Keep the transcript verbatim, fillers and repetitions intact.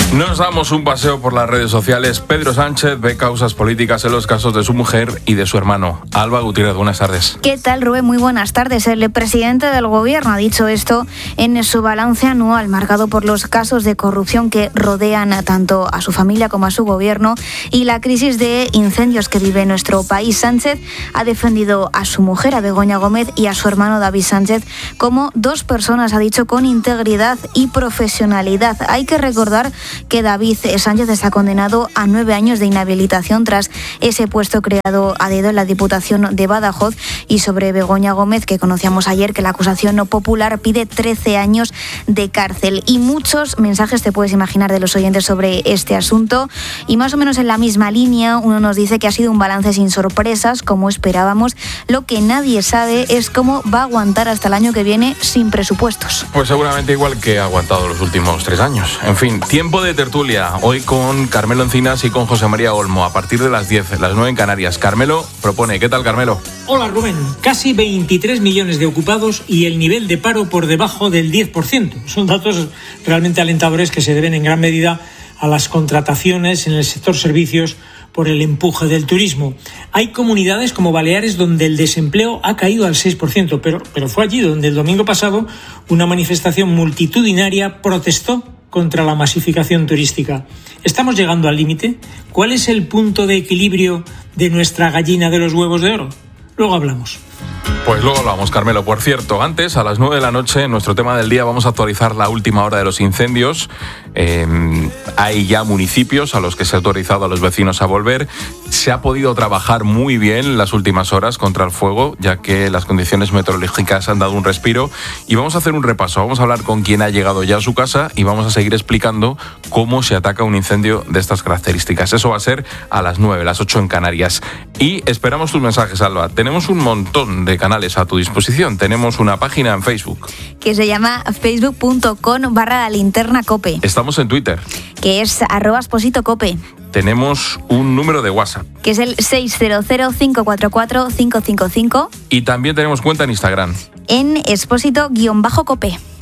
Nos damos un paseo por las redes sociales. Pedro Sánchez ve causas políticas en los casos de su mujer y de su hermano. Alba Gutiérrez, buenas tardes. ¿Qué tal, Rubén? Muy buenas tardes. El presidente del gobierno ha dicho esto en su balance anual, marcado por los casos de corrupción que rodean tanto a su familia como a su gobierno y la crisis de incendios que vive nuestro país. Sánchez ha defendido a su mujer, a Begoña Gómez, y a su hermano David Sánchez como dos personas, ha dicho, con integridad y profesionalidad. Hay que recordar que David Sánchez está condenado a nueve años de inhabilitación tras ese puesto creado a dedo en la Diputación de Badajoz, y sobre Begoña Gómez, que conocíamos ayer que la acusación no popular pide trece años de cárcel. Y muchos mensajes te puedes imaginar de los oyentes sobre este asunto, y más o menos en la misma línea. Uno nos dice que ha sido un balance sin sorpresas, como esperábamos. Lo que nadie sabe es cómo va a aguantar hasta el año que viene sin presupuestos. Pues seguramente igual que ha aguantado los últimos tres años. En fin, tiempo de tertulia, hoy con Carmelo Encinas y con José María Olmo, a partir de las diez, las nueve en Canarias. Carmelo propone. ¿Qué tal, Carmelo? Hola, Rubén. Casi veintitrés millones de ocupados y el nivel de paro por debajo del diez por ciento. Son datos realmente alentadores que se deben en gran medida a las contrataciones en el sector servicios por el empuje del turismo. Hay comunidades como Baleares donde el desempleo ha caído al seis por ciento, pero, pero fue allí donde el domingo pasado una manifestación multitudinaria protestó contra la masificación turística. ¿Estamos llegando al límite? ¿Cuál es el punto de equilibrio de nuestra gallina de los huevos de oro? Luego hablamos. Pues luego hablamos, Carmelo. Por cierto, antes, a las nueve de la noche, en nuestro tema del día, vamos a actualizar la última hora de los incendios. Eh, hay ya municipios a los que se ha autorizado a los vecinos a volver. Se ha podido trabajar muy bien las últimas horas contra el fuego, ya que las condiciones meteorológicas han dado un respiro. Y vamos a hacer un repaso. Vamos a hablar con quien ha llegado ya a su casa y vamos a seguir explicando cómo se ataca un incendio de estas características. Eso va a ser a las nueve, las ocho en Canarias. Y esperamos tus mensajes, Alba. Tenemos un montón de canales a tu disposición. Tenemos una página en Facebook que se llama facebook punto com barra la linterna cope. Estamos en Twitter, que es arroba Exposito Cope. Tenemos un número de WhatsApp, que es el seis cero cero, cinco cuatro cuatro, cinco cinco cinco. Y también tenemos cuenta en Instagram, en Expósito-Cope.